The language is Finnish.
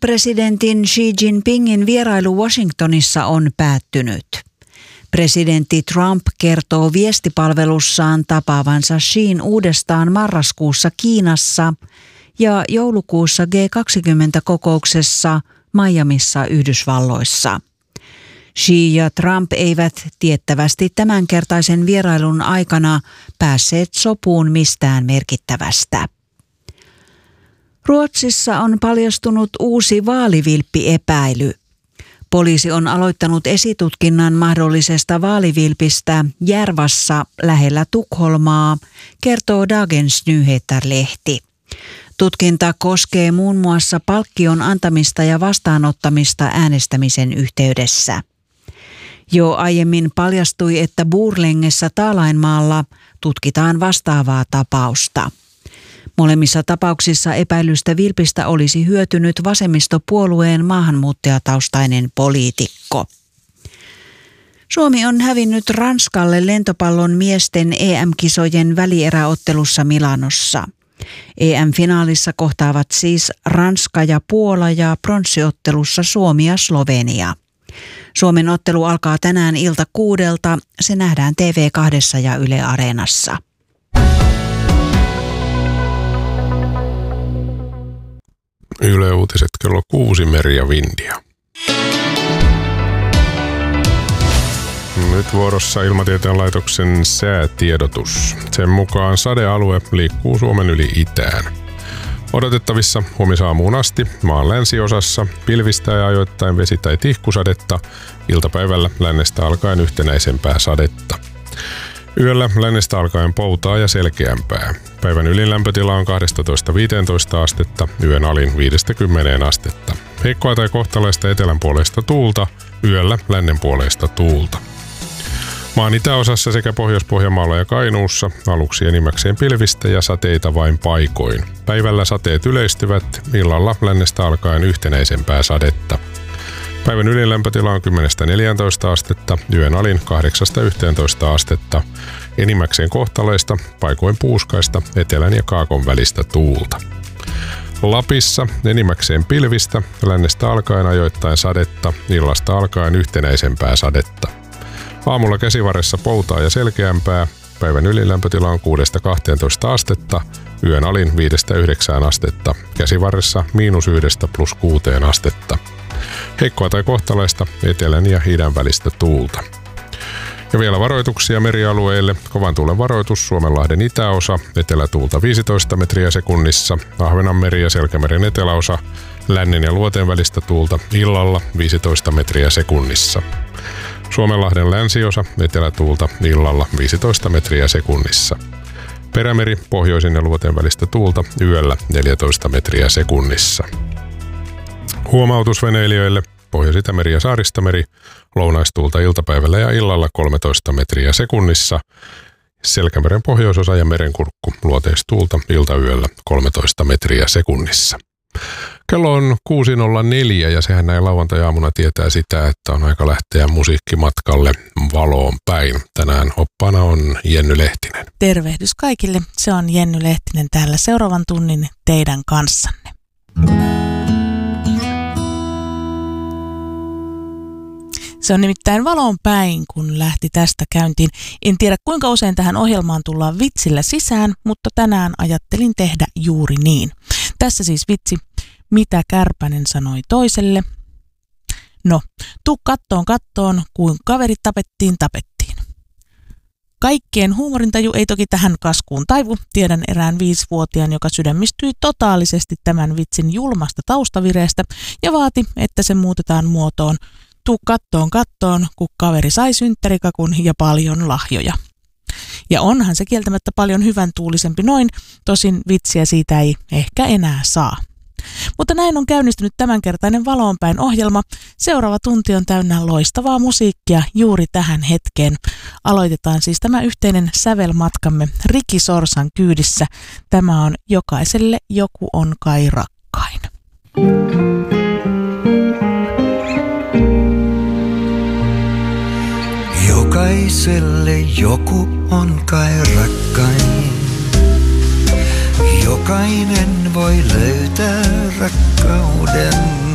Presidentin Xi Jinpingin vierailu Washingtonissa on päättynyt. Presidentti Trump kertoo viestipalvelussaan tapaavansa Xiin uudestaan marraskuussa Kiinassa ja joulukuussa G20-kokouksessa Miamissa Yhdysvalloissa. Xi ja Trump eivät tiettävästi tämänkertaisen vierailun aikana päässeet sopuun mistään merkittävästä. Ruotsissa on paljastunut uusi vaalivilppiepäily. Poliisi on aloittanut esitutkinnan mahdollisesta vaalivilpistä Järvassa lähellä Tukholmaa, kertoo Dagens Nyheter-lehti. Tutkinta koskee muun muassa palkkion antamista ja vastaanottamista äänestämisen yhteydessä. Jo aiemmin paljastui, että Borlängessä Taalainmaalla tutkitaan vastaavaa tapausta. Molemmissa tapauksissa epäilystä vilpistä olisi hyötynyt vasemmistopuolueen maahanmuuttajataustainen poliitikko. Suomi on hävinnyt Ranskalle lentopallon miesten EM-kisojen välieräottelussa Milanossa. EM-finaalissa kohtaavat siis Ranska ja Puola ja pronssiottelussa Suomi ja Slovenia. Suomen ottelu alkaa tänään ilta 6:00. Se nähdään TV2 ja Yle Areenassa. Yle Uutiset kello 6, Merja Vindia. Nyt vuorossa Ilmatieteen laitoksen säätiedotus. Sen mukaan sadealue liikkuu Suomen yli itään. Odotettavissa huomisaamuun asti maan länsiosassa pilvistä ja ajoittain vesi- tai tihkusadetta, iltapäivällä lännestä alkaen yhtenäisempää sadetta. Yöllä lännestä alkaen poutaa ja selkeämpää. Päivän ylin lämpötila on 12-15 astetta, yön alin 5-10 astetta. Heikkoa tai kohtalaista etelänpuoleista tuulta, yöllä lännenpuoleista tuulta. Maan itäosassa sekä Pohjois-Pohjanmaalla ja Kainuussa aluksi enimmäkseen pilvistä ja sateita vain paikoin. Päivällä sateet yleistyvät, illalla lännestä alkaen yhtenäisempää sadetta. Päivän ylin lämpötila on 10-14 astetta, yön alin 8-11 astetta. Enimmäkseen kohtalaista, paikoin puuskaista, etelän ja kaakon välistä tuulta. Lapissa enimmäkseen pilvistä, lännestä alkaen ajoittain sadetta, illasta alkaen yhtenäisempää sadetta. Aamulla Käsivarressa poutaa ja selkeämpää, päivän ylilämpötila on 6-12 astetta, yön alin 5-9 astetta, Käsivarressa -1 +6 astetta. Heikkoa tai kohtalaista etelän ja idän välistä tuulta. Ja vielä varoituksia merialueille. Kovan tuulen varoitus Suomenlahden itäosa, etelätuulta 15 metriä sekunnissa, Ahvenanmeri ja Selkämeren eteläosa, lännen ja luoteen välistä tuulta illalla 15 metriä sekunnissa. Suomenlahden länsiosa, etelätuulta illalla 15 metriä sekunnissa. Perämeri, pohjoisin ja luoteen välistä tuulta yöllä 14 metriä sekunnissa. Huomautus veneilijöille: Pohjois-Itämeri ja Saaristomeri, lounaistuulta iltapäivällä ja illalla 13 metriä sekunnissa. Selkämeren pohjoisosa ja merenkurkku, luoteistuulta iltayöllä 13 metriä sekunnissa. Kello on 6.04 ja sehän näin lauantai-aamuna tietää sitä, että on aika lähteä musiikkimatkalle valoon päin. Tänään oppaana on Jenny Lehtinen. Tervehdys kaikille, se on Jenny Lehtinen täällä seuraavan tunnin teidän kanssanne. Se on nimittäin valoon päin, kun lähti tästä käyntiin. En tiedä, kuinka usein tähän ohjelmaan tullaan vitsillä sisään, mutta tänään ajattelin tehdä juuri niin. Tässä siis vitsi, mitä Kärpänen sanoi toiselle. No, tuu kattoon, kun kaverit tapettiin. Kaikkien huumorintaju ei toki tähän kaskuun taivu. Tiedän erään 5-vuotiaan, joka sydämistyi totaalisesti tämän vitsin julmasta taustavireestä ja vaati, että se muutetaan muotoon. Tuu kattoon, kun kaveri sai synttärikakun ja paljon lahjoja. Ja onhan se kieltämättä paljon hyvän tuulisempi noin, tosin vitsiä siitä ei ehkä enää saa. Mutta näin on käynnistynyt tämänkertainen Valoonpäin ohjelma. Seuraava tunti on täynnä loistavaa musiikkia juuri tähän hetkeen. Aloitetaan siis tämä yhteinen sävelmatkamme Riki Sorsan kyydissä. Tämä on Jokaiselle joku on kai rakkain. Jokaiselle joku on kai rakkain. Jokainen voi löytää rakkauden.